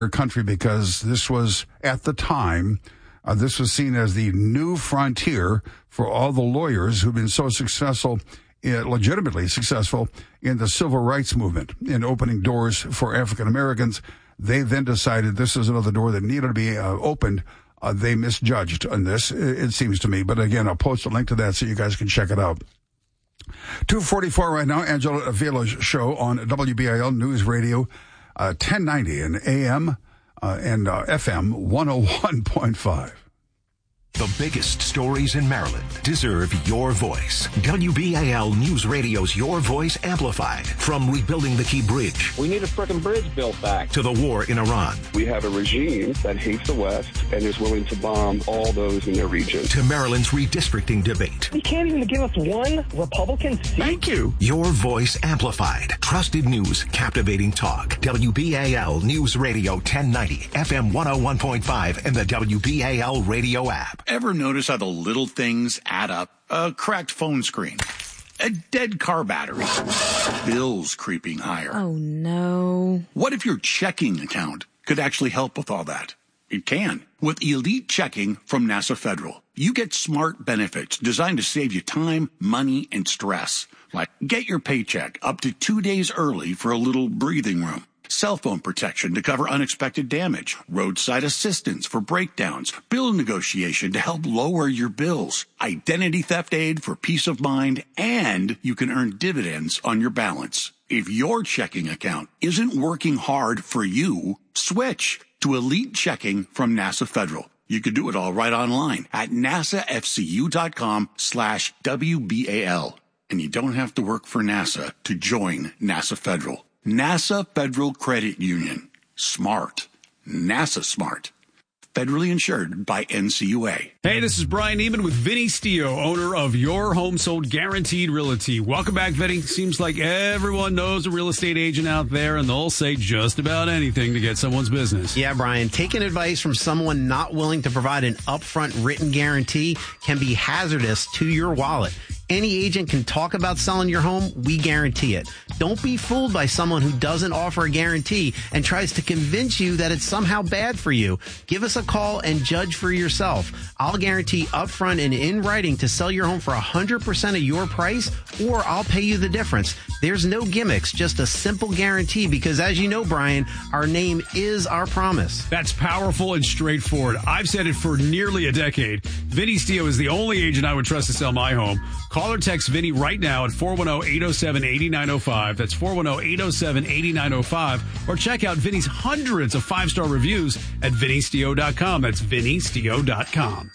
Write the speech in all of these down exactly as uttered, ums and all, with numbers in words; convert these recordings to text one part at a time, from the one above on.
country because this was, at the time, uh, this was seen as the new frontier for all the lawyers who've been so successful, uh, legitimately successful in the civil rights movement, in opening doors for African Americans. They then decided this is another door that needed to be uh, opened. Uh, they misjudged on this, it, it seems to me. But again, I'll post a link to that so you guys can check it out. two forty-four right now, Angela Avila's show on W B I L News Radio, uh, ten ninety and A M uh, and uh, F M one oh one point five. The biggest stories in Maryland deserve your voice. W B A L News Radio's Your Voice Amplified. From rebuilding the Key Bridge. We need a frickin' bridge built back. To the war in Iran. We have a regime that hates the West and is willing to bomb all those in their region. To Maryland's redistricting debate. You can't even give us one Republican seat? Thank you. Your Voice Amplified. Trusted news, captivating talk. W B A L News Radio ten ninety, F M one oh one point five, and the W B A L radio app. Ever notice how the little things add up? A cracked phone screen, a dead car battery, bills creeping higher. Oh, no. What if your checking account could actually help with all that? It can. With Elite Checking from NASA Federal, you get smart benefits designed to save you time, money, and stress. Like get your paycheck up to two days early for a little breathing room. Cell phone protection to cover unexpected damage, roadside assistance for breakdowns, bill negotiation to help lower your bills, identity theft aid for peace of mind, and you can earn dividends on your balance. If your checking account isn't working hard for you, switch to Elite Checking from NASA Federal. You could do it all right online at nasafcu.com slash WBAL. And you don't have to work for NASA to join NASA Federal. NASA Federal Credit Union. Smart. NASA smart. Federally insured by N C U A. Hey, this is Brian Neiman with Vinny Stio, owner of Your Home Sold Guaranteed Realty. Welcome back, Vinny. Seems like everyone knows a real estate agent out there, and they'll say just about anything to get someone's business. Yeah, Brian, taking advice from someone not willing to provide an upfront written guarantee can be hazardous to your wallet. Any agent can talk about selling your home. We guarantee it. Don't be fooled by someone who doesn't offer a guarantee and tries to convince you that it's somehow bad for you. Give us a call and judge for yourself. I'll guarantee upfront and in writing to sell your home for one hundred percent of your price, or I'll pay you the difference. There's no gimmicks, just a simple guarantee because, as you know, Brian, our name is our promise. That's powerful and straightforward. I've said it for nearly a decade. Vinny Stio is the only agent I would trust to sell my home. Call or text Vinny right now at four one zero, eight zero seven, eight nine zero five. That's four one zero, eight zero seven, eight nine zero five. Or check out Vinny's hundreds of five-star reviews at vinny stio dot com. That's vinny stio dot com.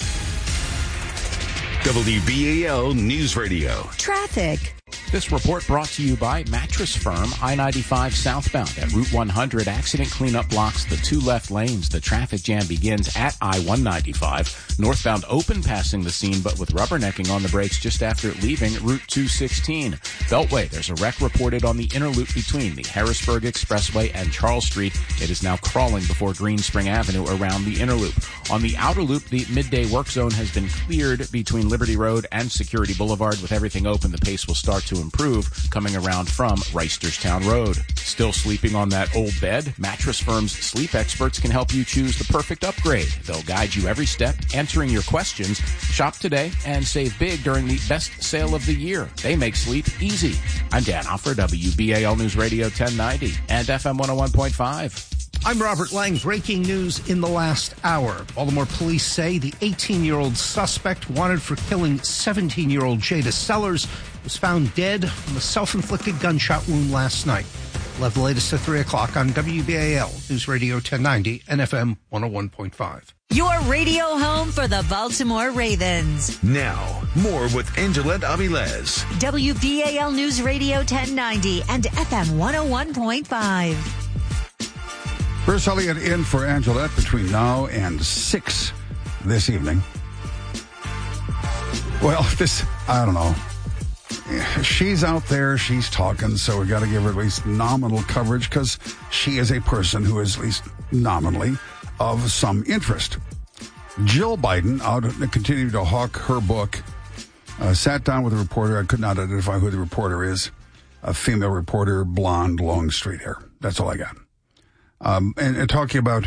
W B A L News Radio. Traffic. This report brought to you by Mattress Firm, I ninety-five southbound at Route one hundred. Accident cleanup blocks the two left lanes. The traffic jam begins at I one ninety-five. Northbound open passing the scene, but with rubbernecking on the brakes just after leaving Route two sixteen. Beltway, there's a wreck reported on the inner loop between the Harrisburg Expressway and Charles Street. It is now crawling before Green Spring Avenue around the inner loop. On the outer loop, the midday work zone has been cleared between Liberty Road and Security Boulevard. With everything open, the pace will start to improve coming around from Reisterstown Road. Still sleeping on that old bed? Mattress Firm's sleep experts can help you choose the perfect upgrade. They'll guide you every step, answering your questions. Shop today and save big during the best sale of the year. They make sleep easy. I'm Dan Offer, W B A L News Radio ten ninety and F M one oh one point five. I'm Robert Lang. Breaking news in the last hour. Baltimore police say the eighteen-year-old suspect wanted for killing seventeen-year-old Jada Sellers was found dead from a self-inflicted gunshot wound last night. We'll have the latest at three o'clock on W B A L News Radio ten ninety and F M one oh one point five. Your radio home for the Baltimore Ravens. Now, more with Angela Avilez. W B A L News Radio ten ninety and F M one oh one point five. Bruce Elliott in for Angelette between now and six this evening. Well, this, I don't know. She's out there, she's talking, so we got to give her at least nominal coverage because she is a person who is at least nominally of some interest. Jill Biden, out continuing to hawk her book, uh, sat down with a reporter. I could not identify who the reporter is. A female reporter, blonde, long straight hair. That's all I got. um, and, and talking about